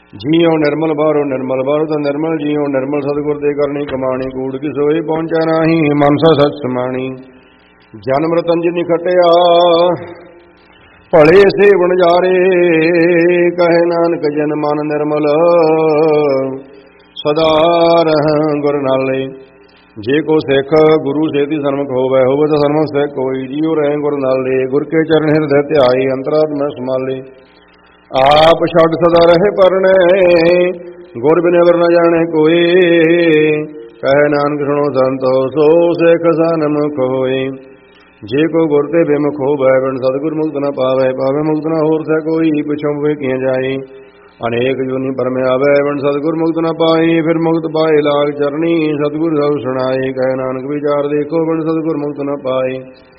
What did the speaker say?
ਜੀਉ ਨਿਰਮਲ ਬਾਹਰੋ ਨਿਰਮਲ ਬਾਹਰੋ ਤਾਂ ਨਿਰਮਲ ਜੀਉ ਨਿਰਮਲ ਸਤਿਗੁਰ ਦੇ ਕਰਨੀ ਕਮਾਣੀ ਕੂੜ ਕੀ ਸੋਈ ਪਹੁੰਚਾ ਨਾਹੀ ਮਨਸਾ ਸਚ ਸਮਾਣੀ ਜਨਮ ਰਤਨ ਜਿ ਨਿਖਟਿਆ ਭਲੇ ਸੇ ਵਣਜਾਰੇ ਕਹੇ ਨਾਨਕ ਜਨ ਮਨ ਨਿਰਮਲ ਸਦਾ ਰਹਿ ਗੁਰ ਨਾਲੇ ਜੇ ਕੋ ਸਿੱਖ ਗੁਰੂ ਸੇਤੀ ਸਨਮੁਖ ਹੋਵੇ ਤਾਂ ਸਨਮੁਖ ਸਿੱਖ ਕੋਈ ਜੀਉ ਰਹਿ ਗੁਰ ਨਾਲੇ ਗੁਰ ਕੇ ਚਰਨ ਹਿਰਦੈ ਧਿਆਈ ਅੰਤਰਾਤਮਾ ਸਮਾਲੇ ਆਪ ਛੱਡ ਸਦਾ ਰਹੇ ਪਰਣੇ ਗੁਰ ਬਿਨਿ ਅਵਰ ਨ ਜਾਣੇ ਕੋਈ ਕਹੇ ਨਾਨਕ ਸੁਣੋ ਸੰਤੋ ਸੋ ਸਿੱਖ ਸਨਮੁਖ ਹੋਏ ਜੇ ਕੋ ਗੁਰ ਤੇ ਬੇਮੁਖ ਹੋਵੇ ਬਿਨ ਸਤਿਗੁਰ ਮੁਕਤ ਨ ਪਾਵੇ ਪਾਵੇ ਮੁਕਤ ਨ ਹੋਰ ਸੈ ਕੋਈ ਪਿਛੋਂ ਵੇ ਕਿਆਂ ਜਾਈ ਅਨੇਕ ਜੁਨੀ ਪਰਮੇ ਆਵੇ ਬਿਨ ਸਤਿਗੁਰ ਮੁਕਤ ਨ ਪਾਈ ਫਿਰ ਮੁਕਤ ਪਾਏ ਲਾਗ ਚਰਨੀ ਸਤਿਗੁਰ ਸਭ ਸੁਣਾਏ ਕਹੇ ਨਾਨਕ ਵਿਚਾਰ ਦੇਖੋ ਬਿਨ ਸਤਿਗੁਰ ਮੁਕਤ ਨ ਪਾਏ